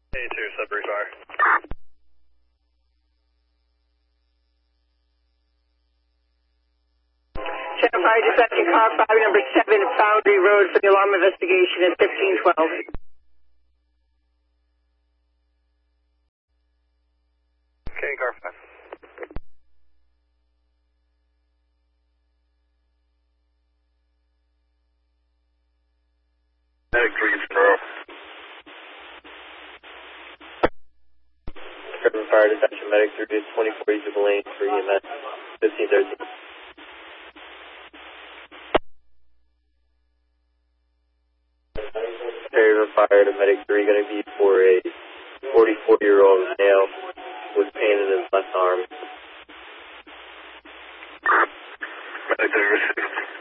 A2, Sudbury Fire. Channel Fire dispatching car 5, number 7, Foundry Road for the alarm investigation at 1512. Okay, car 5. Medic 3 is throw. Sudbury Fire dispatching medic 3 to 24 Eastern Lane for EMS 1513. Perryville Fire to medic 3 going to be for a 44-year-old male with pain in his left arm. Medic 3 received.